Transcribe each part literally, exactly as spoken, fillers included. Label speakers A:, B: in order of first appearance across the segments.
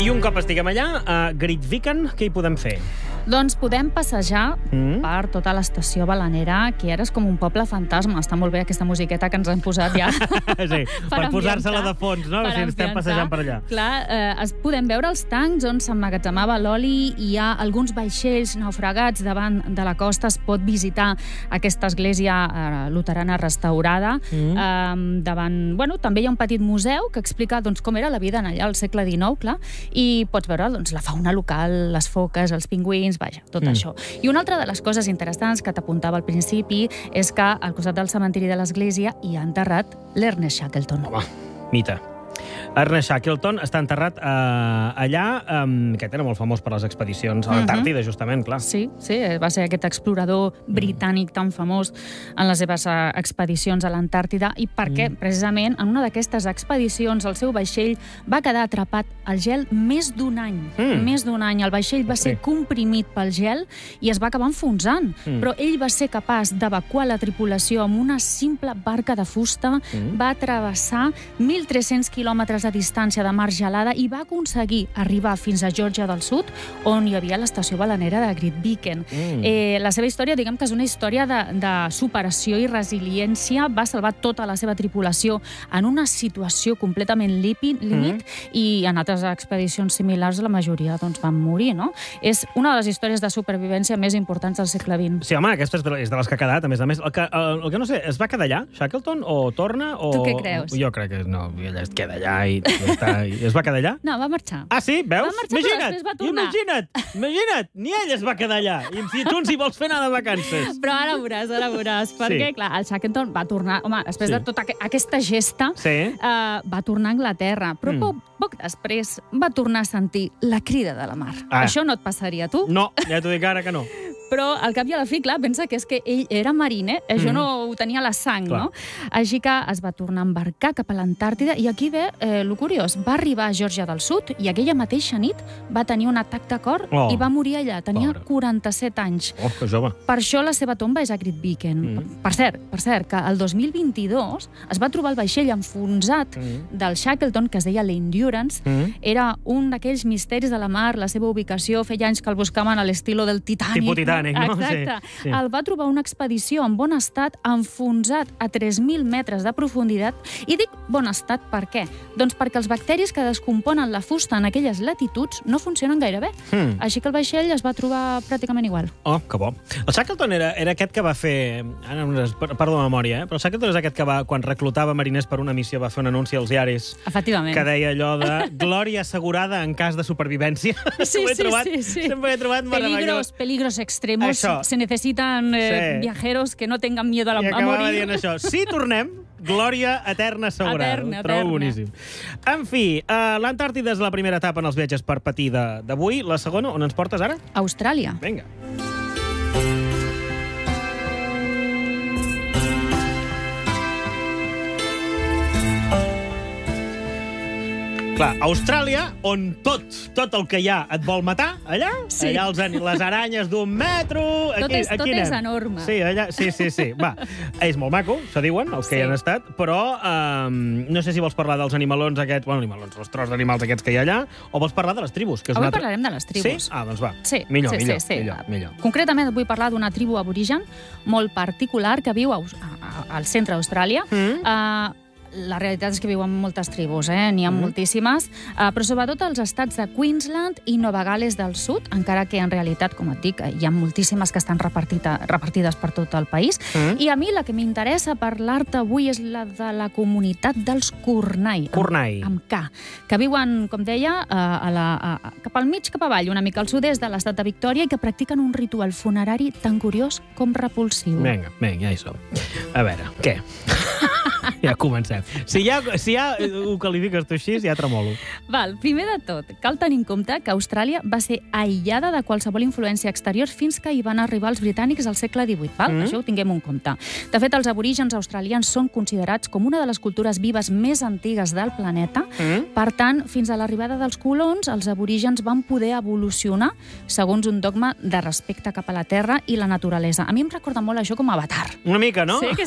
A: I un cop estiguem allà, a Grytviken, què hi podem fer?
B: Doncs podem passejar
A: Mm.
B: per tota l'estació balanera, que ara és com un poble fantasma. Està molt bé aquesta musiqueta que ens han posat ja.
A: Sí, per posar-se-la de fons, no?
B: Per
A: Si estem
B: ambientar.
A: passejant per allà.
B: Clar, eh, es podem veure els tancs on s'emmagatzemava l'oli, hi ha alguns vaixells naufragats davant de la costa, es pot visitar aquesta església eh, luterana restaurada.
A: Mm.
B: Eh, davant, bueno, també hi ha un petit museu que explica doncs, com era la vida en allà al segle dinou, clar, i pots veure doncs, la fauna local, les foques, els pingüins, vaja, tot
A: Mm.
B: això. I una altra de les coses interessants que t'apuntava al principi és que al costat del cementiri de l'església hi ha enterrat l'Ernest Shackleton.
A: Home, mite. Ernest Shackleton està enterrat eh, allà, eh, aquest era molt famós per les expedicions a l'Antàrtida, justament, clar.
B: Sí, sí, va ser aquest explorador britànic tan famós en les seves eh, expedicions a l'Antàrtida, i perquè,
A: Mm.
B: precisament, en una d'aquestes expedicions, el seu vaixell va quedar atrapat al gel més d'un any.
A: Mm.
B: Més d'un any. El vaixell va ser
A: Sí.
B: comprimit pel gel i es va acabar enfonsant.
A: Mm.
B: Però ell va ser capaç d'evacuar la tripulació amb una simple barca de fusta,
A: Mm.
B: va travessar mil tres-cents quilòmetres de distància de mar gelada i va aconseguir arribar fins a Geòrgia del Sud, on hi havia l'estació balanera de Grytviken.
A: Mm.
B: Eh, la seva història, diguem que és una història de, de superació i resiliència. Va salvar tota la seva tripulació en una situació completament límit, límit i en altres expedicions similars la majoria doncs, van morir, no? És una de les històries de supervivència més importants del segle vint.
A: Sí, home, aquesta és de, és de les que ha quedat, a més a més. El que, el, el que no sé, es va quedar allà, Shackleton, o torna, o...
B: Tu què creus?
A: Jo crec que no, ella es queda allà i ja està. I es va quedar allà?
B: No, va marxar.
A: Ah, sí? Veus?
B: Va marxar, però
A: Imagina't,
B: després va tornar.
A: imagina't, imagina't, ni ell es va quedar allà. I si tu ens hi vols fer anar de vacances.
B: Però ara veuràs, ara veuràs, perquè,
A: Sí.
B: clar, el Shackleton va tornar... Home, després
A: Sí.
B: de tota aqu- aquesta gesta,
A: Sí.
B: eh, va tornar a Anglaterra, però
A: Mm.
B: poc, poc després va tornar a sentir la crida de la mar.
A: Ah.
B: Això no et passaria a tu?
A: No, ja t'ho dic ara que no.
B: Però al cap i a la fi, clar, pensa que és que ell era mariner, això
A: Mm.
B: no ho tenia a la sang,
A: Clar.
B: no? Així que es va tornar a embarcar cap a l'Antàrtida i aquí ve, eh, lo curiós, va arribar a Geòrgia del Sud i aquella mateixa nit va tenir un atac de cor
A: Oh.
B: i va morir allà. Tenia
A: Pobre.
B: quaranta-set anys.
A: Oh, que jove.
B: Per això la seva tomba és a Grytviken.
A: Mm.
B: Per cert, per cert, que el dos mil vint-i-dos es va trobar el vaixell enfonsat
A: Mm.
B: del Shackleton, que es deia l'Endurance.
A: Mm.
B: Era un d'aquells misteris de la mar, la seva ubicació, feia anys que el buscaven a l'estilo del Titanic.
A: Tipus Titanic, no?
B: Exacte.
A: Sí, sí.
B: El va trobar una expedició en bon estat, enfonsat a tres mil metres de profunditat. I dic bon estat per què? Doncs perquè els bacteris que descomponen la fusta en aquelles latituds no funcionen gaire bé.
A: Mm.
B: Així que el vaixell es va trobar pràcticament igual.
A: Oh, que bo. El Shackleton era, era aquest que va fer... Ara no es- Perdó de memòria, eh? Però el Shackleton és aquest que va, quan reclutava mariners per una missió, va fer un anunci als diaris
B: Efectivament.
A: que deia allò de glòria assegurada en cas de supervivència.
B: Sí,
A: Ho he
B: sí,
A: trobat,
B: sí, sí.
A: Sempre ho he trobat meravellós.
B: Peligros, peligros extremos.
A: Això.
B: Se necesitan eh,
A: Sí.
B: viajeros que no tengan miedo a, la,
A: I
B: a
A: acabava
B: morir.
A: dient això. Si tornem, glòria eterna assegurada.
B: Eterna,
A: Ho trobo
B: eterna.
A: boníssim. En fi, uh, l'Antàrtida és la primera etapa en els viatges per patir de- d'avui. La segona, on ens portes ara?
B: Austràlia.
A: Vinga. Clar, Austràlia, on tot, tot el que hi ha et vol matar, allà,
B: Sí.
A: allà els, ani- les aranyes d'un metro... Aquí,
B: Tot és- tot
A: aquí
B: és
A: anem.
B: enorme.
A: Sí, allà, sí, sí, sí. Va, és molt maco, se diuen, els que
B: Sí.
A: hi han estat, però um, no sé si vols parlar dels animalons aquests, bueno, animalons, els tros d'animals aquests que hi ha allà, o vols parlar de les tribus. Que és
B: Avui
A: una altra-
B: parlarem de les tribus.
A: Sí? Ah, doncs va.
B: Sí,
A: millor,
B: sí,
A: millor,
B: sí, sí.
A: millor, millor.
B: Concretament vull parlar d'una tribu aborigen molt particular que viu a, Aus- a, a, al centre d'Austràlia.
A: Mm.
B: Uh, la realitat és que viuen moltes tribus, eh? N'hi ha
A: Mm.
B: moltíssimes, uh, però sobretot als estats de Queensland i Nova Gal·les del Sud, encara que en realitat, com et dic, hi ha moltíssimes que estan repartida, repartides per tot el país.
A: Mm.
B: I a mi la que m'interessa parlar-te avui és la de la comunitat dels Kurnai. amb-
A: Kurnai.
B: Amb K, que viuen, com deia, a, a la, a, a, cap al mig, cap avall, una mica al sud-est de l'estat de Victòria, i que practiquen un ritual funerari tan curiós com repulsiu.
A: Vinga, vinga, ja hi som. A veure, què? Ja comencem. Si ja, si ja ho qualifiques tu així, ja tremolo.
B: Val, primer de tot, cal tenir en compte que Austràlia va ser aïllada de qualsevol influència exterior fins que hi van arribar els britànics al segle divuit. Val?
A: Mm.
B: Això ho tinguem en compte. De fet, els aborígens australians són considerats com una de les cultures vives més antigues del planeta.
A: Mm?
B: Per tant, fins a l'arribada dels colons, els aborígens van poder evolucionar segons un dogma de respecte cap a la terra i la naturalesa. A mi em recorda molt això com Avatar.
A: Una mica, no?
B: Sí que sí.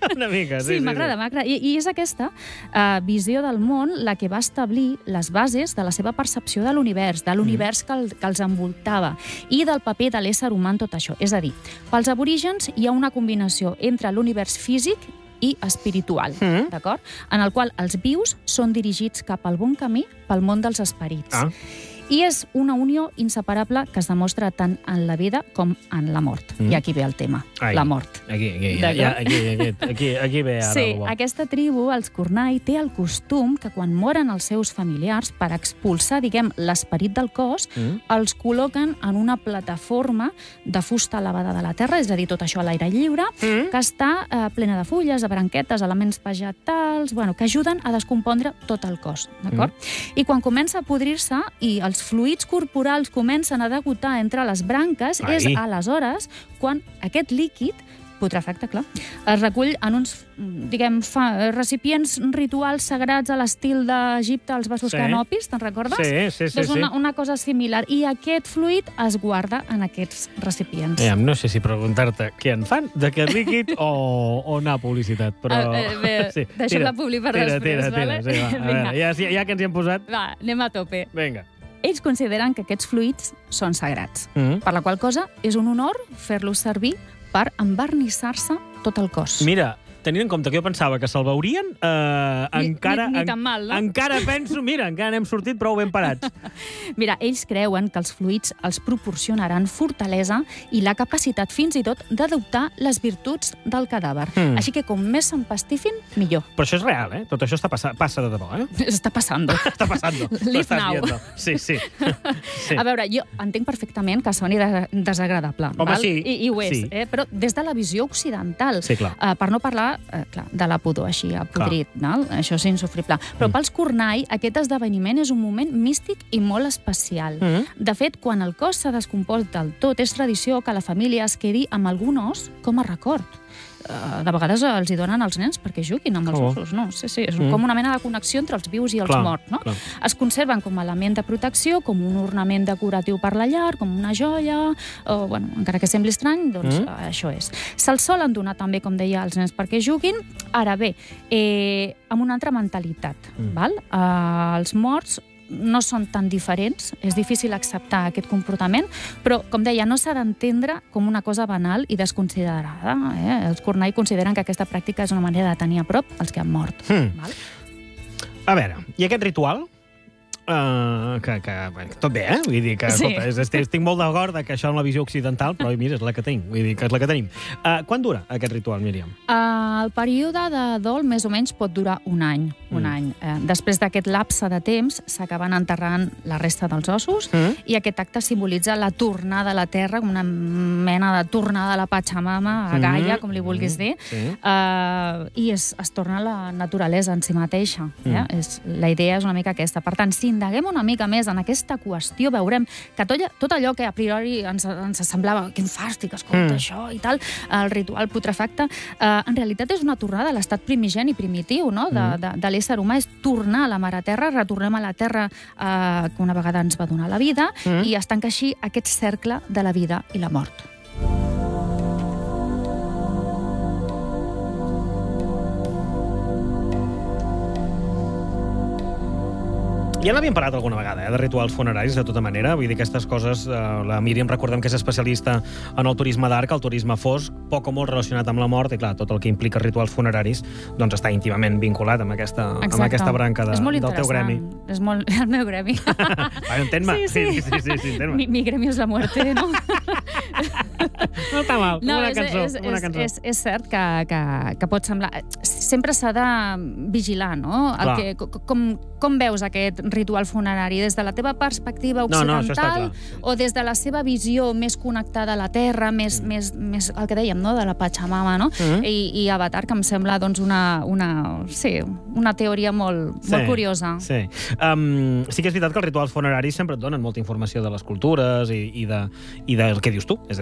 A: Una mica, sí,
B: Sí,
A: sí.
B: m'agrada,
A: sí.
B: m'agrada. I, I és aquesta uh, visió del món la que va establir les bases de la seva percepció de l'univers, de l'univers que, el, que els envoltava i del paper de l'ésser humà en tot això. És a dir, pels aborígens hi ha una combinació entre l'univers físic i espiritual,
A: Mm.
B: d'acord? En el qual els vius són dirigits cap al bon camí pel món dels esperits.
A: Ah.
B: I és una unió inseparable que es demostra tant en la vida com en la mort.
A: Mm.
B: I aquí ve el tema,
A: Ai.
B: la mort.
A: Aquí, aquí, ja, ja, aquí, aquí, aquí, aquí ve ara
B: Sí,
A: el bo.
B: aquesta tribu, els Kurnai, té el costum que quan moren els seus familiars, per expulsar, diguem, l'esperit del cos,
A: Mm.
B: els col·loquen en una plataforma de fusta elevada de la terra, és a dir, tot això a l'aire lliure,
A: Mm.
B: que està eh, plena de fulles, de branquetes, elements vegetals, bueno, que ajuden a descompondre tot el cos, d'acord?
A: Mm.
B: I quan comença a podrir-se i els fluids corporals comencen a degotar entre les branques,
A: Ai.
B: és aleshores quan aquest líquid putrefacte, clar, es recull en uns, diguem, fa, recipients rituals sagrats a l'estil d'Egipte, els vasos
A: Sí.
B: canopis, te'n recordes?
A: Sí, sí, sí.
B: Doncs una,
A: sí.
B: una cosa similar. I aquest fluid es guarda en aquests recipients.
A: Eh, no sé si preguntar-te què en fan d'aquest líquid o, o anar a publicitat, però...
B: Ah, eh, bé,
A: sí,
B: deixem
A: tira,
B: la publi per
A: tira,
B: després,
A: tira,
B: vale?
A: Tira, sí, va, a
B: Vinga.
A: veure, ja, ja que ens hi hem posat...
B: Va, anem a tope.
A: Vinga.
B: Ells consideren que aquests fluids són sagrats,
A: Mm.
B: per la qual cosa és un honor fer-los servir per envernissar-se tot el cos.
A: Mira, tenint en compte que jo pensava que se'l veurien, eh,
B: Ni-
A: encara...
B: ni- ni tan mal, no?
A: Encara penso, mira, encara n'hem sortit prou ben parats.
B: Mira, ells creuen que els fluids els proporcionaran fortalesa i la capacitat fins i tot d'adoptar les virtuts del cadàver.
A: Mm.
B: Així que com més s'empastifin, millor.
A: Però això és real, eh? Tot això està passa, passa de debò, eh?
B: Està passant.
A: Està passant.
B: Live now.
A: Sí, sí. sí.
B: A veure, jo entenc perfectament que soni de desagradable.
A: Home,
B: val?
A: sí.
B: I, I ho és,
A: Sí.
B: eh? Però des de la visió occidental,
A: Sí, clar.
B: Uh, per no parlar eh, clar, de la pudor així, a podrit, no? Això és insufrible. Però
A: Mm.
B: pels Kurnai, aquest esdeveniment és un moment místic i molt especial.
A: Mm.
B: De fet, quan el cos s'ha descompost del tot, és tradició que la família es quedi amb algun os com a record. Uh, de vegades els hi donen als nens perquè juguin amb els
A: Oh.
B: ossos, no? Sí, sí, és
A: Mm.
B: com una mena de connexió entre els vius i els
A: Clar,
B: morts, no?
A: clar.
B: Es conserven com a element de protecció, com un ornament decoratiu per la llar, com una joia, o, bueno, encara que sembli estrany, doncs
A: Mm.
B: mm. això és. Se'ls solen donar també, com deia, als nens perquè juguin. Ara bé, eh, amb una altra mentalitat,
A: Mm.
B: val? Eh, els morts no són tan diferents, és difícil acceptar aquest comportament, però, com deia, no s'ha d'entendre com una cosa banal i desconsiderada. Eh? Els Kurnai consideren que aquesta pràctica és una manera de tenir a prop els que han mort.
A: Mm.
B: Val?
A: A veure, i aquest ritual? Uh, que, que bé, tot bé, eh? Vull dir que,
B: Sí.
A: escolta, és, estic, estic molt d'acord que això en la visió occidental, però mira, és la que tenim. Vull dir que és la que tenim. Uh, quan dura aquest ritual, Míriam?
B: Uh, el període de dol més o menys pot durar un any. Un
A: Mm.
B: any. Uh, després d'aquest lapse de temps s'acaben enterrant la resta dels ossos
A: Mm.
B: i aquest acte simbolitza la tornada a la terra, una mena de tornada a la Pachamama, a Gaia,
A: Mm.
B: com li vulguis
A: Mm.
B: dir,
A: Sí.
B: uh, i es, es torna a la naturalesa en si mateixa. Eh?
A: Mm.
B: És, la idea és una mica aquesta. Per tant, si indaguem una mica més en aquesta qüestió, veurem que tot, tot allò que a priori ens, ens semblava quin fàstic, escolta,
A: Mm.
B: això i tal, el ritual putrefacte, eh, en realitat és una tornada a l'estat primigeni primitiu, no? de,
A: Mm.
B: de, de l'ésser humà, és tornar a la mare terra, retornem a la terra eh, que una vegada ens va donar la vida,
A: Mm.
B: i es tanca així aquest cercle de la vida i la mort.
A: Ja n'havíem parlat alguna vegada, eh, de rituals funeraris, de tota manera. Vull dir, aquestes coses, eh, la Míriam, recordem que és especialista en el turisme d'arc, el turisme fosc, poc o molt relacionat amb la mort, i clar, tot el que implica rituals funeraris doncs està íntimament vinculat amb aquesta, amb aquesta branca de,
B: és molt
A: del teu gremi.
B: interessant. És molt... El meu gremi.
A: Va, entén-me.
B: Sí, sí.
A: sí, sí, sí, sí entén-me.
B: Mi, mi gremi és la muerte, no?
A: No està mal, com
B: No,
A: una
B: és,
A: cançó.
B: és,
A: com una
B: és,
A: cançó.
B: és, és cert que, que, que pot semblar... Sempre s'ha de vigilar, no? El
A: Clar.
B: que, com, com veus aquest ritual funerari? Des de la teva perspectiva
A: No, no, això està
B: occidental
A: clar.
B: o des de la seva visió més connectada a la terra, més,
A: Mm.
B: més, més el que dèiem, no? De la Pachamama, no?
A: Mm.
B: I, I Avatar, que em sembla doncs, una, una, sí, una teoria molt,
A: Sí,
B: molt curiosa.
A: Sí. Um, sí que és veritat que els rituals funeraris sempre et donen molta informació de les cultures i, i, de, i del que dius tu. És a dir, ho veus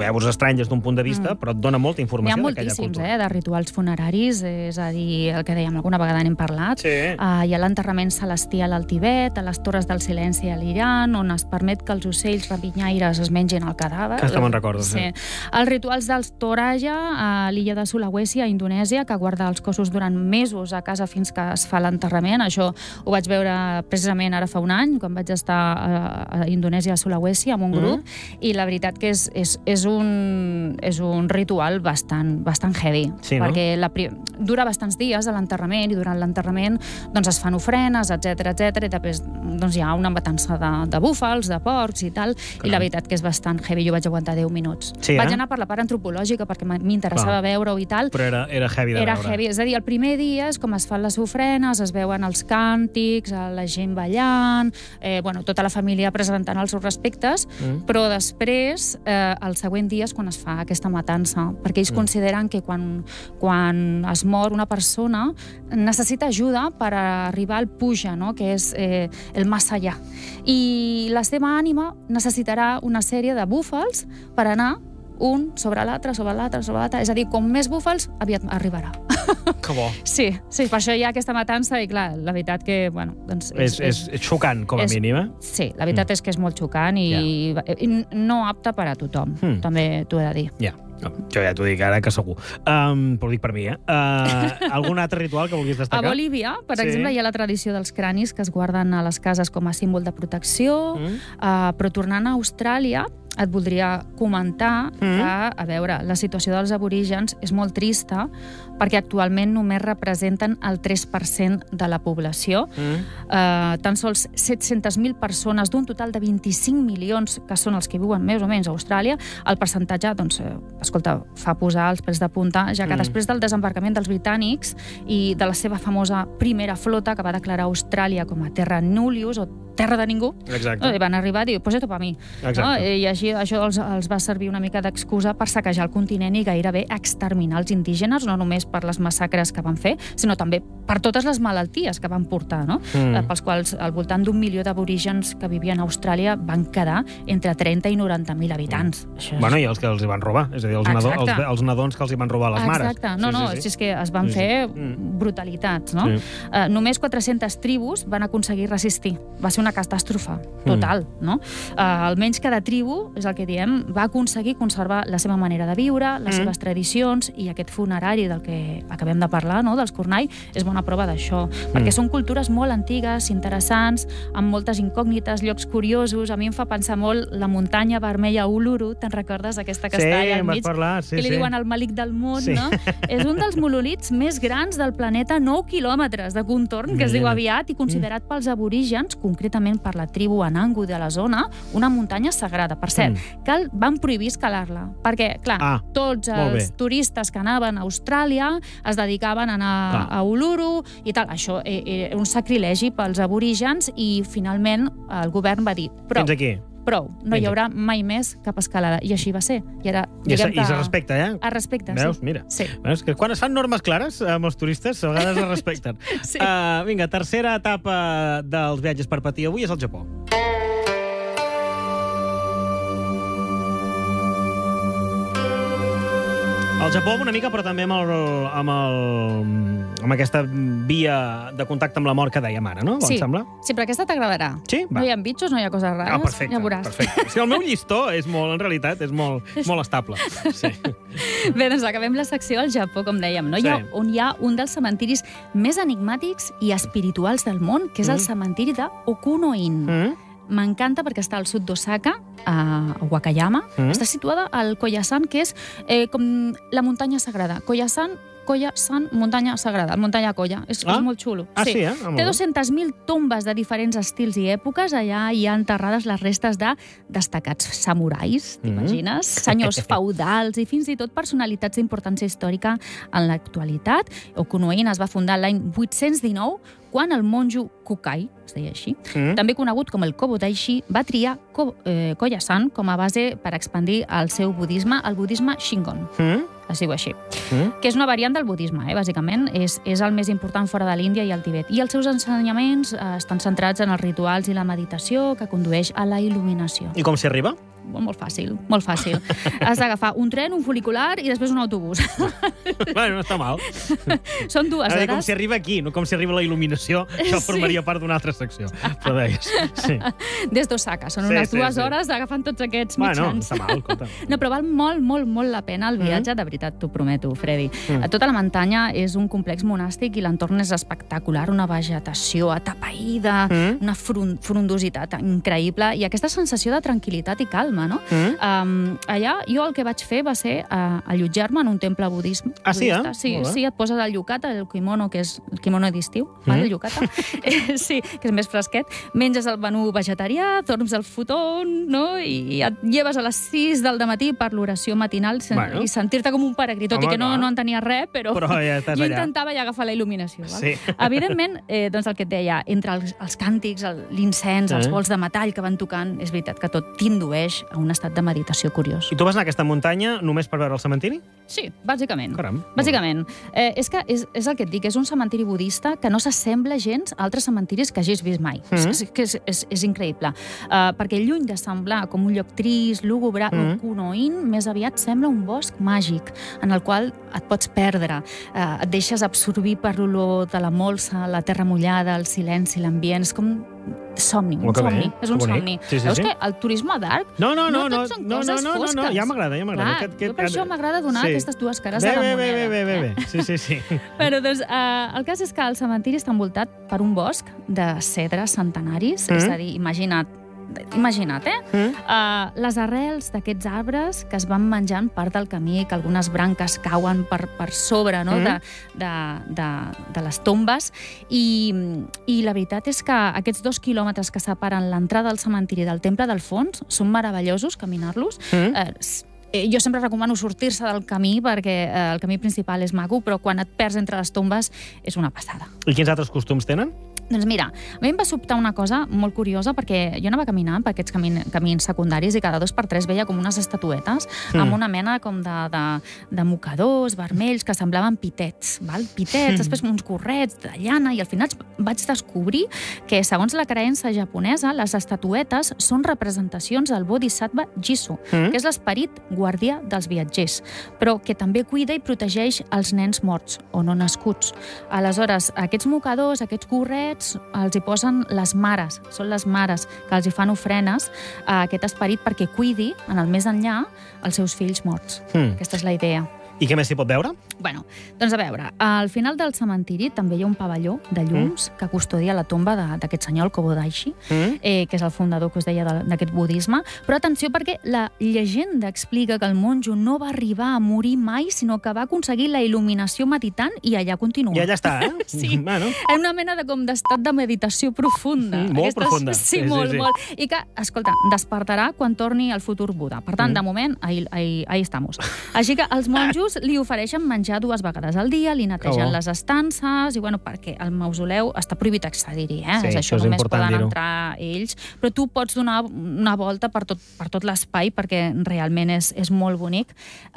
A: poder vos estrany des d'un punt de vista, mm. però et dona molta informació d'aquella cultura.
B: N'hi ha moltíssims, eh, de rituals funeraris, és a dir, el que dèiem, alguna vegada n'hem parlat.
A: Sí.
B: Uh, hi ha l'enterrament celestial al Tibet, a les Torres del Silenci a l'Iran, on es permet que els ocells rapinyaires es mengin el cadàver.
A: Aquesta me'n recordo, sí.
B: sí. Els rituals dels Toraja, a l'illa de Sulawesi, a Indonèsia, que guarda els cossos durant mesos a casa fins que es fa l'enterrament. Això ho vaig veure precisament ara fa un any, quan vaig estar a, a Indonèsia, a Sulawesi, amb un grup, mm. i la veritat que és, és, és, un, és un ritual bastant, bastant heavy,
A: sí,
B: perquè
A: no?
B: la, dura bastants dies a l'enterrament, i durant l'enterrament doncs, es fan ofrenes, etcètera etcètera, i després doncs, hi ha una matança de, de búfals, de porcs i tal, Caram. i la veritat que és bastant heavy. Jo vaig aguantar deu minuts.
A: Sí, eh?
B: Vaig anar per la part antropològica, perquè m'interessava veure-ho i tal.
A: Però era, era heavy de
B: era
A: veure.
B: Heavy. És a dir, el primer dia és com es fan les ofrenes, es veuen els càntics, la gent ballant, eh, bueno, tota la família presentant els seus respectes, mm. però després, eh, el següent dia és quan es fa aquesta matança, perquè ells mm. consideren que quan, quan es mor una persona necessita ajuda per arribar al puja, no? Que és eh, el més allà. I la seva ànima necessitarà una sèrie de búfals per anar un sobre l'altre, sobre l'altre, sobre l'altre. És a dir, com més búfals, aviat arribarà.
A: Que bo.
B: Sí, sí, per això hi ha aquesta matança i, clar, la veritat que, bueno... Doncs
A: és, és, és xocant, com a
B: és,
A: mínim, eh?
B: Sí, la veritat mm. és que és molt xocant i, yeah. i no apte per a tothom, mm. també t'ho he de dir.
A: Ja. Yeah. Jo ja t'ho dic ara, que segur. Um, però ho dic per mi, eh? Uh, algun altre ritual que vulguis destacar?
B: A Bolívia, per sí. exemple, hi ha la tradició dels cranis que es guarden a les cases com a símbol de protecció, mm. uh, però tornant a Austràlia, et voldria comentar mm. que, a veure, la situació dels aborígens és molt trista perquè actualment només representen el tres per cent de la població. Mm. Uh, tan sols set-centes mil persones d'un total de vint-i-cinc milions, que són els que viuen més o menys a Austràlia. El percentatge, doncs, eh, escolta, fa posar els pèls de punta, ja que mm. després del desembarcament dels britànics i de la seva famosa primera flota, que va declarar Austràlia com a terra nullius, o terra de ningú, no? I van arribar i dir, pues esto pa mi. No? I així això els, els va servir una mica d'excusa per saquejar el continent i gairebé exterminar els indígenes, no només per les massacres que van fer, sinó també per totes les malalties que van portar, no? Mm. Pels quals al voltant d'un milió d'aborígens que vivien a Austràlia van quedar entre trenta i noranta mil habitants. Mm. Això és...
A: Bueno, i els que els hi van robar, és a dir, els, nadó, els, els nadons que els hi van robar a les mares.
B: Exacte, no, sí, no, sí, sí. és que es van sí, fer sí. brutalitats, no? Sí. Uh, només quatre-centes tribus van aconseguir resistir. Va ser una catàstrofe total, mm. no? Uh, almenys cada tribu, és el que diem, va aconseguir conservar la seva manera de viure, les mm. seves tradicions, i aquest funerari del que acabem de parlar, no?, dels Cornall, és bona prova d'això, mm. perquè són cultures molt antigues, interessants, amb moltes incògnites, llocs curiosos. A mi em fa pensar molt la muntanya vermella Uluru, te'n recordes, aquesta que
A: sí,
B: està allà al mig,
A: parlar, sí,
B: que li
A: sí.
B: diuen el malic del món,
A: sí.
B: no? És un dels monolits més grans del planeta, nou quilòmetres de contorn, que es diu aviat, i considerat mm. pels aborígens, concretament per la tribu Anangu de la zona, una muntanya sagrada. Per cert, mm. que van prohibir escalar-la, perquè, clar, ah, tots els turistes que anaven a Austràlia es dedicaven a anar ah. a Uluru i tal. Això era un sacrilegi pels aborígens i, finalment, el govern va dir prou.
A: Fins aquí.
B: Prou, no hi haurà mai més cap escalada. I així va ser. I, ara,
A: I, se, i se respecta, eh?
B: Es respecta,
A: Veus?
B: sí.
A: Mira.
B: Sí.
A: Veus? Que quan es fan normes clares amb els turistes, a vegades es respecten. sí. uh, vinga, tercera etapa dels viatges per patir avui és el Japó. El Japó una mica, però també amb, el, amb, el, amb aquesta via de contacte amb la mort que dèiem ara, no?
B: Sí,
A: em sembla?
B: sí, però aquesta t'agradarà.
A: Sí? Va.
B: No hi ha bitxos, no hi ha coses rares.
A: Ah, perfecte,
B: ja veuràs.
A: perfecte. Sí, el meu llistó és molt, en realitat, és molt, molt estable. Sí.
B: Bé, doncs acabem la secció al Japó, com dèiem, no? Sí. Hi ha, on hi ha un dels cementiris més enigmàtics i espirituals del món, que és mm. el cementiri de Okuno-in. Mm. M'encanta perquè està al sud d'Osaka, a Wakayama. Mm. Està situada al Koyasan, que és eh, com la muntanya sagrada. Koyasan, Koyasan, muntanya sagrada, muntanya Koya. És, ah? és molt xulo.
A: Ah, sí, sí eh? Ah,
B: té dues-centes mil tombes de diferents estils i èpoques. Allà hi ha enterrades les restes de destacats samurais, t'imagines? Mm. Senyors feudals i fins i tot personalitats d'importància històrica en l'actualitat. Okuno-in es va fundar l'any vuit-cents dinou, quan el monjo Kukai, es deia així, mm. també conegut com el Kobodaishi, va triar Ko eh, Koyasan com a base per expandir el seu budisme, el budisme Shingon. Mm. Es diu així. Mm. Que és una variant del budisme, eh, bàsicament. És, és el més important fora de l'Índia i el Tibet. I els seus ensenyaments eh, estan centrats en els rituals i la meditació que condueix a la il·luminació.
A: I com s'hi arriba?
B: molt, molt fàcil, molt fàcil. Has d'agafar un tren, un funicular i després un autobús.
A: Bueno, no està mal.
B: Són dues
A: Ara,
B: hores.
A: com si arriba aquí, no com si arriba la il·luminació, això formaria part d'una altra secció. Però deies, sí.
B: Des d'Osaka. Són
A: Sí,
B: unes
A: sí,
B: dues
A: sí.
B: hores agafant tots aquests
A: Bueno,
B: mitjans.
A: està mal, escolta.
B: No, però val molt, molt, molt la pena el viatge, de veritat, t'ho prometo, Freddy.
A: Mm.
B: Tota la muntanya és un complex monàstic i l'entorn és espectacular, una vegetació atapeïda,
A: Mm.
B: una front frondositat increïble i aquesta sensació de tranquil·litat i calma, no?
A: Mm.
B: Um, allà jo el que vaig fer va ser uh, allotjar-me en un temple budisme.
A: Ah, sí, eh?
B: budista. Sí,
A: Molt bé.
B: sí, et poses el yukata, el kimono, que és el kimono d'estiu,
A: Mm.
B: mm. el yukata, eh, sí, que és més fresquet, menges el menú vegetarià, dorms al futon, no? I et lleves a les sis del dematí per l'oració matinal sen
A: Bueno.
B: i sentir-te com un peregrí, tot
A: Home,
B: i que no,
A: clar.
B: no entenia res, però,
A: Però ja estàs
B: jo
A: allà.
B: intentava ja agafar la il·luminació. Val?
A: Sí.
B: Evidentment, eh, doncs el que et deia, entre els, els càntics, el- l'incens, els
A: Eh.
B: bols de metall que van tocant, és veritat que tot t'indueix a un estat de meditació curiós.
A: I tu vas anar a aquesta muntanya només per veure el cementiri?
B: Sí, bàsicament.
A: Caram.
B: Bàsicament. Eh, és que és, és el que et dic, és un cementiri budista que no s'assembla gens a altres cementiris que hagis vist mai.
A: Mm.
B: És, és, que és, és, és increïble. Uh, perquè lluny de semblar com un lloc trist, lúgubre
A: Mm.
B: o conoïn, més aviat sembla un bosc màgic en el qual et pots perdre. Uh, et deixes absorbir per l'olor de la molsa, la terra mullada, el silenci, l'ambient. És com somni,
A: Oh,
B: un
A: que bé,
B: somni. És un
A: que bonic.
B: somni.
A: Sí, sí,
B: Veus
A: sí.
B: que el turisme d'arc
A: No, no, no,
B: no
A: no,
B: tot són
A: no, no,
B: coses
A: no, no, no,
B: fosques.
A: ja m'agrada, ja m'agrada.
B: Clar,
A: Aquest- aquest-
B: jo per això m'agrada donar
A: Sí.
B: aquestes dues cares
A: Bé,
B: de la
A: bé,
B: moneda.
A: bé, bé, bé, bé. Sí, sí, sí.
B: Però, doncs, eh, el cas és que el cementiri està envoltat per un bosc de cedres centenaris,
A: Mm.
B: és a dir, imagina't, imagina't, eh?
A: Mm.
B: Uh, les arrels d'aquests arbres que es van menjant part del camí, que algunes branques cauen per, per sobre, no?,
A: Mm.
B: de, de, de, de les tombes, i, i la veritat és que aquests dos quilòmetres que separen l'entrada al cementiri del temple del fons són meravellosos, caminar-los.
A: Mm.
B: Eh, s- eh, jo sempre recomano sortir-se del camí perquè eh, el camí principal és maco, però quan et perds entre les tombes és una passada.
A: I quins altres costums tenen?
B: Doncs mira, a mi em va sobtar una cosa molt curiosa perquè jo anava caminant per aquests camin camins secundaris i cada dos per tres veia com unes estatuetes
A: Mm.
B: amb una mena com de, de, de mocadors vermells que semblaven pitets, val? pitets,
A: Mm.
B: després uns correts de llana, i al final vaig descobrir que, segons la creença japonesa, les estatuetes són representacions del Bodhisattva Jisu,
A: Mm.
B: que és l'esperit guardià dels viatgers, però que també cuida i protegeix els nens morts o no nascuts. Aleshores, aquests mocadors, aquests correts, els hi posen les mares, són les mares que els hi fan ofrenes a aquest esperit perquè cuidi, en el més enllà, els seus fills morts.
A: Mm.
B: Aquesta és la idea.
A: I què més s'hi pot veure?
B: Bueno, doncs a veure, al final del cementiri també hi ha un pavelló de llums mm. que custodia la tomba de- d'aquest senyor, el Kobodaishi,
A: Mm.
B: eh, que és el fundador, que us deia, de- d'aquest budisme. Però atenció, perquè la llegenda explica que el monjo no va arribar a morir mai, sinó que va aconseguir la il·luminació meditant i allà continua.
A: I allà està, eh?
B: Sí.
A: Bueno.
B: En una mena de com d'estat de meditació profunda.
A: Mm, molt profunda.
B: Sí,
A: Sí, sí,
B: molt,
A: sí.
B: molt. I que, escolta, despertarà quan torni el futur Buda. Per tant,
A: Mm.
B: de moment, ahí, ahí, ahí estamos. Així que els monjos li ofereixen menjar dues vegades al dia, li
A: Que
B: netegen
A: bo.
B: les estances, i bueno, perquè el mausoleu està prohibit accedir-hi, eh?
A: Sí,
B: És
A: això és
B: només
A: important
B: poden
A: dir-ho.
B: entrar ells, però tu pots donar una volta per tot, per tot l'espai perquè realment és, és molt bonic,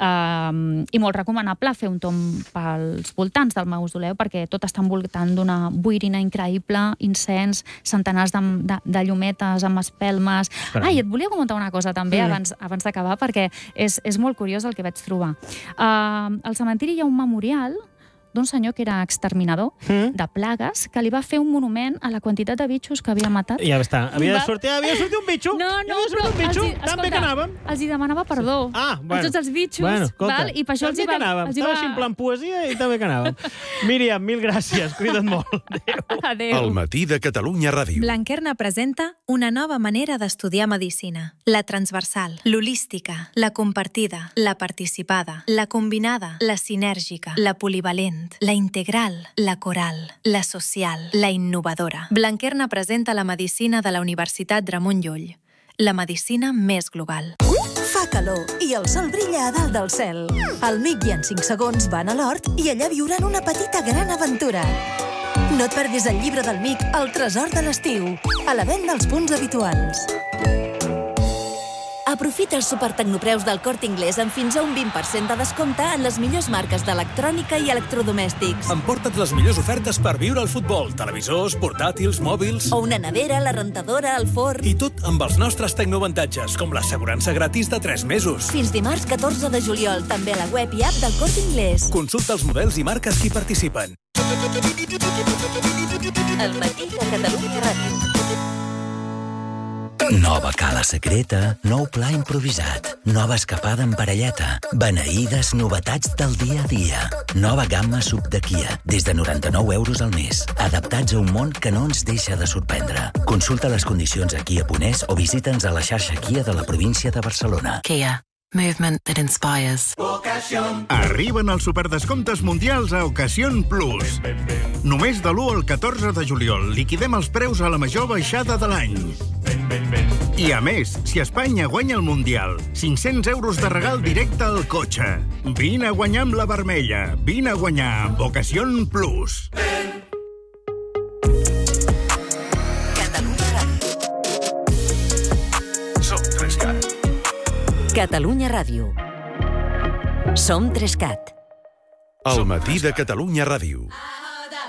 B: um, i molt recomanable fer un tomb pels voltants del mausoleu perquè tot està envoltant d'una boirina increïble, incens, centenars de, de, de llumetes amb espelmes.
A: Caram.
B: Ai, et volia comentar una cosa també
A: Mm.
B: abans, abans d'acabar perquè és, és molt curiós el que vaig trobar. Uh, al cementiri hi ha un memorial d'un senyor que era exterminador
A: Mm.
B: de plagues, que li va fer un monument a la quantitat de bitxos que havia matat.
A: Ja està. Havia de
B: Va-
A: sortir, havia de sortir un bitxo.
B: No, no,
A: havia de sortir
B: però
A: un bitxo.
B: els hi-
A: Tan bé
B: escolta,
A: que anàvem.
B: Els hi demanava perdó
A: Ah, bueno.
B: a tots els bitxos,
A: Bueno, escolta,
B: val? I per això
A: tan
B: els hi
A: bé
B: va...
A: que anàvem.
B: els hi
A: Estava
B: va...
A: així en plan poesia i també que anàvem. Míriam, mil gràcies. Cuida't molt. Adéu.
B: Adéu.
C: El matí de Catalunya Ràdio.
D: Blanquerna presenta una nova manera d'estudiar medicina. La transversal, l'holística, la compartida, la participada, la combinada, la sinèrgica, la polivalent, la integral, la coral, la social, la innovadora. Blanquerna presenta la medicina de la Universitat Ramon Llull. La medicina més global.
E: Fa calor i el sol brilla a dalt del cel. El Mic i en cinc segons van a l'hort i allà viuran una petita gran aventura. No et perdis el llibre del Mic, El tresor de l'estiu, a la venda als punts habituals. Aprofita els supertecnopreus del Corte Inglés amb fins a un vint per cent de descompte en les millors marques d'electrònica i electrodomèstics.
C: Emporta't les millors ofertes per viure al futbol, televisors, portàtils, mòbils...
E: O una nevera, la rentadora, el forn...
C: I tot amb els nostres tecnoavantatges, com l'assegurança gratis de tres mesos.
E: Fins dimarts catorze de juliol, també a la web i app del Corte Inglés.
C: Consulta els models i marques que hi participen.
E: El matí de Catalunya Ràdio.
F: Nova cala secreta, nou pla improvisat, nova escapada en parelleta, beneïdes novetats del dia a dia. Nova gamma sub de Kia, des de noranta-nou euros al mes, adaptats a un món que no ens deixa de sorprendre. Consulta les condicions a Kia punt es o visita'ns a la xarxa Kia de la província de Barcelona.
G: Kia. Movement that inspires.
H: Arriben els superdescomptes mundials a Ocasión Plus. Només de l'u al catorze de juliol liquidem els preus a la major baixada de l'any. I a més, si Espanya guanya el Mundial, cinc-cents euros de regal directe al cotxe. Vine a guanyar amb la vermella. Vine a guanyar amb Ocasión Plus.
E: Catalunya Ràdio. Som Trescat.
I: El matí de Catalunya Ràdio.